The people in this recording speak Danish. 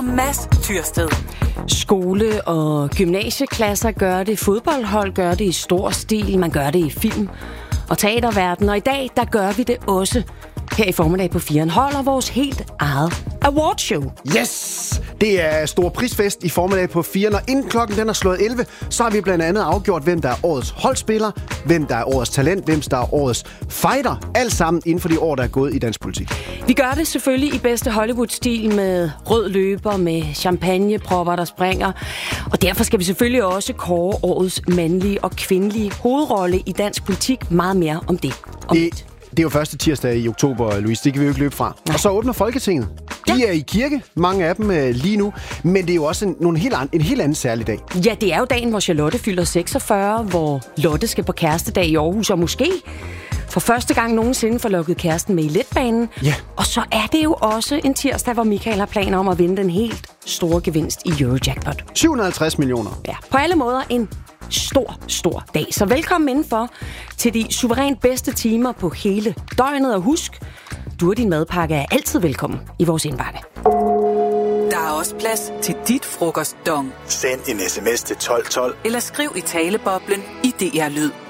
Mads Tyrsted. Skole- og gymnasieklasser gør det, fodboldhold gør det i stor stil, man gør det i film- og teaterverden, og i dag, der gør vi det også her i formiddag på 4'eren, holder vores helt eget awardshow. Yes! Det er stor prisfest i formiddag på 4'eren, og inden klokken den er slået 11, så har vi blandt andet afgjort, hvem der er årets holdspiller, hvem der er årets talent, hvem der er årets fighter, alt sammen inden for de år, der er gået i dansk politik. Vi gør det selvfølgelig i bedste Hollywood-stil med rød løber, med champagnepropper, der springer. Og derfor skal vi selvfølgelig også kåre årets mandlige og kvindelige hovedrolle i dansk politik. Meget mere om det. Det er jo første tirsdag i oktober, Louise. Det kan vi jo ikke løbe fra. Nej. Og så åbner Folketinget. De er i kirke, mange af dem lige nu. Men det er jo også en helt anden særlig dag. Ja, det er jo dagen, hvor Charlotte fylder 46, hvor Lotte skal på kærestedag i Aarhus, og måske for første gang nogensinde får lukket kæresten med i letbanen. Ja. Og så er det jo også en tirsdag, hvor Michael har planer om at vinde den helt store gevinst i Eurojackpot. 750 millioner. Ja, på alle måder en stor dag. Så velkommen indenfor til de suverænt bedste timer på hele døgnet. Og husk, du og din madpakke er altid velkommen i vores indbakke. Der er også plads til dit frokostdong. Send en sms til 1212. Eller skriv i taleboblen i DR Lyd.